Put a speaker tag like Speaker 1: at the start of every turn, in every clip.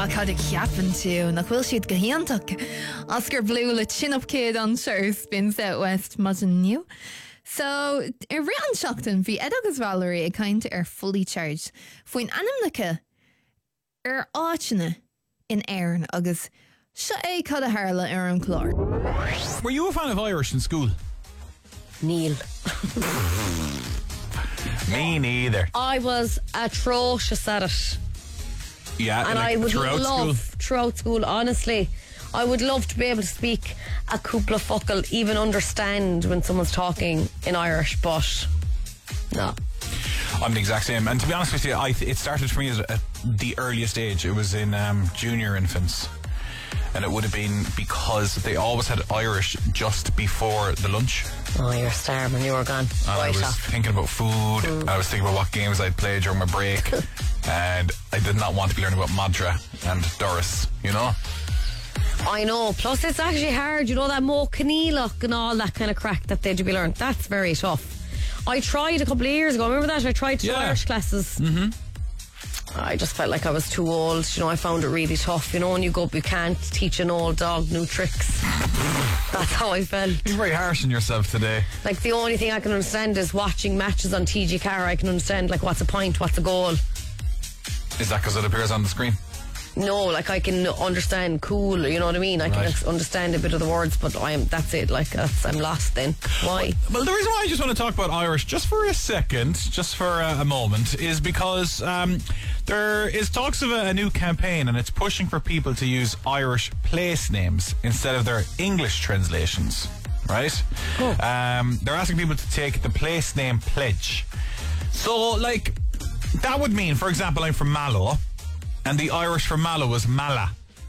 Speaker 1: cad ag ceapan tú nach bhfuil siad go héantach as gur blú le chin-up céad an seo Spins Out West mas an nniu. So, ri an seachtain bhí Ed agus Valerie ag cainte fully charged faoin animnacha áitina in Éireann agus se é cad a tharla an chlár.
Speaker 2: Were you a fan of Irish in school?
Speaker 3: Neil.
Speaker 2: Me neither.
Speaker 3: I was atrocious at it.
Speaker 2: Yeah,
Speaker 3: and
Speaker 2: like
Speaker 3: I would love
Speaker 2: school.
Speaker 3: throughout school, honestly. I would love to be able to speak a couple of fuckle, even understand when someone's talking in Irish, but no.
Speaker 2: I'm the exact same. And to be honest with you, it started for me at the earliest age. It was in junior infants. And it would have been because they always had Irish just before the lunch.
Speaker 3: Oh, you're starving, you were gone.
Speaker 2: I was thinking about food. I was thinking about what games I'd play during my break. And I did not want to be learning about Madra and Doris, you know?
Speaker 3: I know. Plus, it's actually hard, you know, that Mo Kenealock and all that kind of crack that they'd be learned. That's very tough. I tried a couple of years ago. Remember that? I tried two Irish classes. Mm-hmm. I just felt like I was too old. You know, I found it really tough. You know, when you go up, you can't teach an old dog new tricks. That's how I felt.
Speaker 2: You're very harsh on yourself today.
Speaker 3: Like, the only thing I can understand is watching matches on TG Car. I can understand, like, what's a point, what's a goal.
Speaker 2: Is that because it appears on the screen?
Speaker 3: No, like, I can understand cool, you know what I mean? I can understand a bit of the words, but that's it, like, I'm lost then. Why?
Speaker 2: Well, the reason why I just want to talk about Irish just for a second, just for a moment, is because there is talks of a new campaign, and it's pushing for people to use Irish place names instead of their English translations, right?
Speaker 3: Oh.
Speaker 2: They're asking people to take the place name pledge. So, like, that would mean, for example, I'm from Mallow, and the Irish for Mallow was Mala.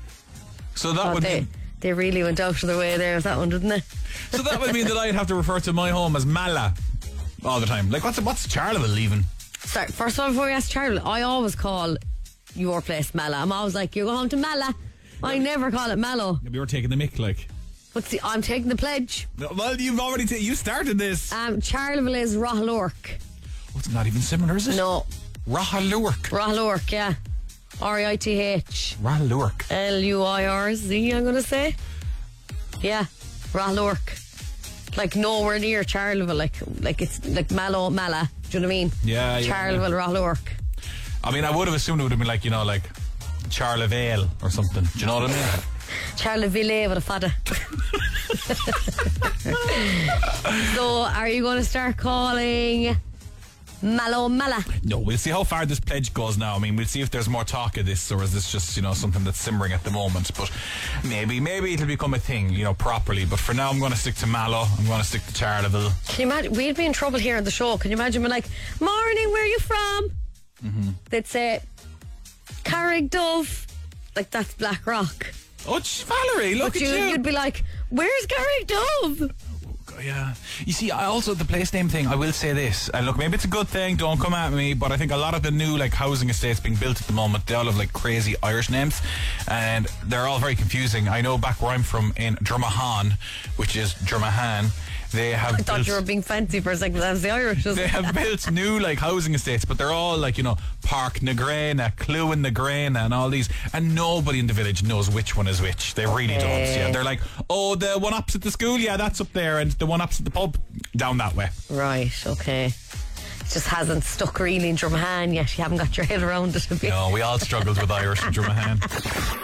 Speaker 2: So that would mean...
Speaker 3: They really went out of their way there with that one, didn't they?
Speaker 2: So that would mean that I'd have to refer to my home as Mala all the time. Like, what's Charleville even?
Speaker 3: Sorry, first of all, before we ask Charleville, I always call your place Mala. I'm always like, you go home to Mala. I never call it Mallow.
Speaker 2: Yeah, we were taking the mick, like.
Speaker 3: But see, I'm taking the pledge.
Speaker 2: Well, you've already you started this.
Speaker 3: Charleville is Rahalork.
Speaker 2: Oh, it's not even similar, is it?
Speaker 3: No.
Speaker 2: Rahalurk.
Speaker 3: Rahalork, yeah. R-I-T-H.
Speaker 2: Rahalurk.
Speaker 3: L-U-I-R-Z, I'm going to say. Yeah, Rahalork. Like, nowhere near Charleville. Like it's like Mallow, Mala. Do you know what I mean?
Speaker 2: Yeah,
Speaker 3: Charleville,
Speaker 2: yeah.
Speaker 3: Rahalork.
Speaker 2: I mean, I would have assumed it would have been like, you know, like Charleville or something. Do you know what I mean?
Speaker 3: Charleville with a fada. So, are you going to start calling Mallow Mala?
Speaker 2: No, we'll see how far this pledge goes now. I mean, we'll see if there's more talk of this, or is this just, you know, something that's simmering at the moment. But maybe it'll become a thing, you know, properly. But for now, I'm going to stick to Mallow. I'm going to stick to Charleville.
Speaker 3: Can you imagine? We'd be in trouble here on the show. Can you imagine being like, morning, where are you from? Mm-hmm. They'd say, Carrickdove. Like, that's Blackrock.
Speaker 2: Oh, Valerie, look at you.
Speaker 3: You'd be like, where's Carrickdove?
Speaker 2: Yeah. You see, I also, the place name thing, I will say this, and look, maybe it's a good thing, don't come at me, but I think a lot of the new, like, housing estates being built at the moment, they all have, like, crazy Irish names, and they're all very confusing. I know back where I'm from in Dromahane, which is Dromahan, they have
Speaker 3: I thought you were being fancy for a second. That was the Irish.
Speaker 2: They have built new, like, housing estates, but they're all, like, you know, Park na Grana, Clúin na Grana, and all these, and nobody in the village knows which one is which. They really don't. Yeah, they're like, oh, the one opposite the school, yeah, that's up there, and the one opposite the pub, down that way.
Speaker 3: Right, okay. It just hasn't stuck really in Dromahan yet. You haven't got your head around it a bit.
Speaker 2: No, we all struggled with Irish in Dromahan.